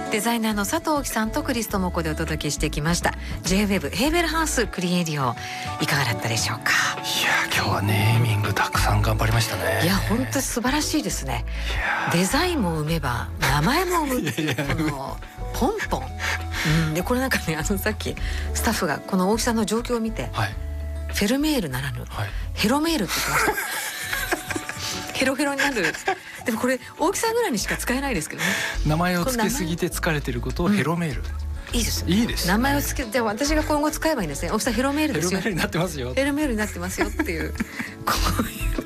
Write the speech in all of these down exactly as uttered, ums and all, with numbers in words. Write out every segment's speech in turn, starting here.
デザイナーの佐藤貴さんとクリストモコでお届けしてきました ジェイウェブ ヘーベルハウスクリエイディオ、いかがだったでしょうか。 いや今日はネーミングたくさん頑張りましたね。 いや本当素晴らしいですね。デザインも生めば名前も生むこのポンポン、うん、でこれなんかね、あのさっきスタッフがこの大きさの状況を見て、はい、フェルメールならぬ、はい、ヘロメールって言ってましたヘロヘロになる。でもこれ大きさぐらいにしか使えないですけどね。 名前を付けすぎて疲れてることをヘロメール、 うん、いいですね。 いいですね。 名前を付けて私が今後使えばいいんですね。大きさヘロメールですよ。 ヘロメールになってますよ。 ヘロメールになってますよっていうこう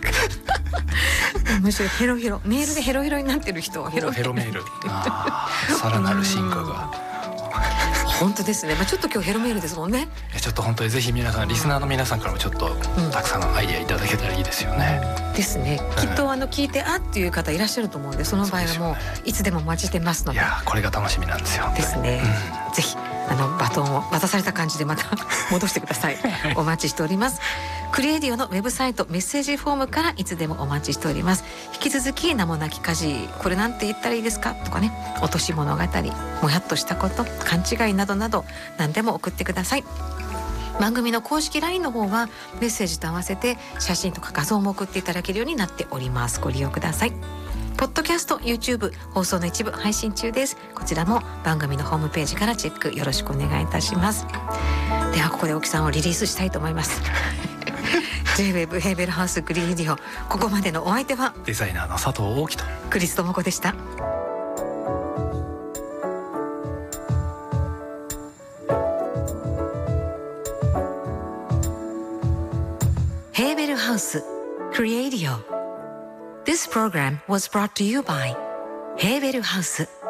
いうむしろヘロヘロメールでヘロヘロになってる人をヘロヘロメールあさらなる進化が本当ですね。まあ、ちょっと今日ヘロメールですもんね。 いやちょっと本当にぜひ皆さんリスナーの皆さんからもちょっとたくさんアイデアいただけたらいいですよね。 うん、ですね。きっとあの聞いてあっていう方いらっしゃると思うんで、その場合はもういつでもお待ちしてますので。 いやこれが楽しみなんですよ。 ですね。うん、ぜひあのバトンを渡された感じでまた戻してください。お待ちしております。クリエイディオのウェブサイトメッセージフォームからいつでもお待ちしております。引き続き名もなき家事、これなんて言ったらいいですかとかね、落とし物語、もやっとしたこと、勘違いなどなど何でも送ってください。番組の公式 ライン の方はメッセージと合わせて写真とか画像も送っていただけるようになっております。ご利用ください。ポッドキャスト、YouTube 放送の一部配信中です。こちらも番組のホームページからチェックよろしくお願いいたします。ではここで沖さんをリリースしたいと思いますジェイウェブ ヘーベルハウスクリエイディオ、ここまでのお相手はデザイナーの佐藤大樹とクリストモコでした。ヘーベルハウスクリエイディオ。This program was brought to you by ヘーベルハウス。